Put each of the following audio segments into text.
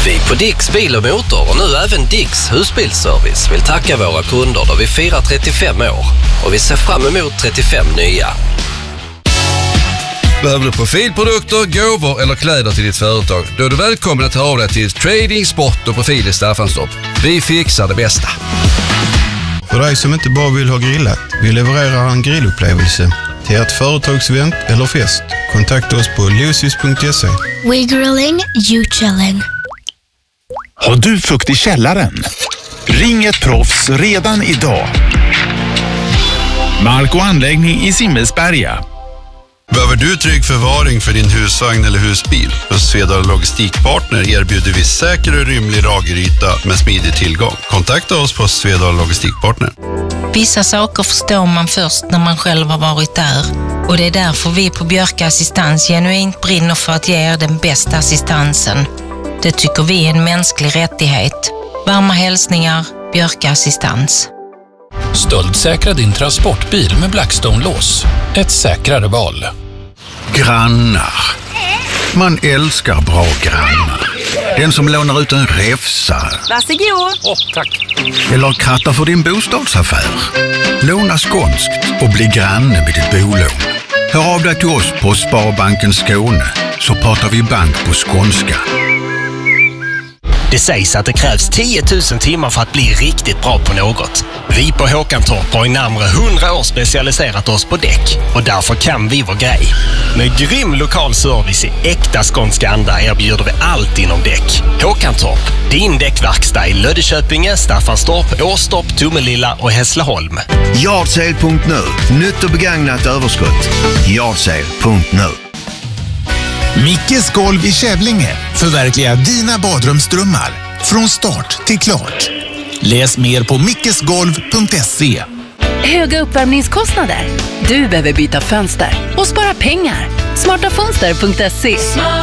Vi på Dicks Bil och Motor och nu även Dicks Husbilsservice vill tacka våra kunder då vi firar 35 år och vi ser fram emot 35 nya. Behöver du profilprodukter, gåvor eller kläder till ditt företag? Då är du välkommen att höra av dig till Trading, Sport och Profil i Staffanstorp. Vi fixar det bästa. För dig som inte bara vill ha grillat, vi levererar en grillupplevelse till ert företagsevent eller fest. Kontakta oss på lucis.se. We grilling, you chilling. Har du fukt i källaren? Ring ett proffs redan idag. Mark och anläggning i Simmelsberga. Behöver du trygg förvaring för din husvagn eller husbil? Hos Svedala Logistikpartner erbjuder vi säker och rymlig lageryta med smidig tillgång. Kontakta oss på Svedala Logistikpartner. Vissa saker förstår man först när man själv har varit där. Och det är därför vi på Björka Assistans genuint brinner för att ge er den bästa assistansen. Det tycker vi är en mänsklig rättighet. Varma hälsningar, Björka Assistans. Stöldsäkra din transportbil med Blackstone-lås. Ett säkrare val. Grannar. Man älskar bra grannar. Den som lånar ut en räfsa. Varsågod. Tack. Eller krattar för din bostadsaffär. Låna skånskt och bli granne med ditt bolån. Hör av dig till oss på Sparbanken Skåne så pratar vi bank på skånska. Det sägs att det krävs 10 000 timmar för att bli riktigt bra på något. Vi på Håkantorp har i närmare 100 år specialiserat oss på däck och därför kan vi vår grej. Med grym lokal service i äkta skånska anda erbjuder vi allt inom däck. Håkantorp, din däckverkstad i Löddeköpinge, Staffanstorp, Åstorp, Tomelilla och Hässleholm. Yardsale.nu. Nytt och begagnat överskott. Yardsale.nu. Mickes golv i Kävlinge. Förverkliga dina badrumsdrömmar. Från start till klart. Läs mer på mickesgolv.se. Höga uppvärmningskostnader? Du behöver byta fönster och spara pengar. Smartafönster.se.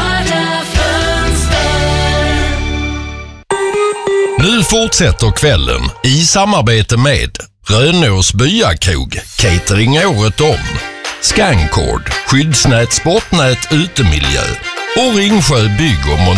Nu fortsätter kvällen i samarbete med Rönås Byakrog, catering året om, Scancord, skyddsnät, sportnät, utemiljö och Ringsjö bygg och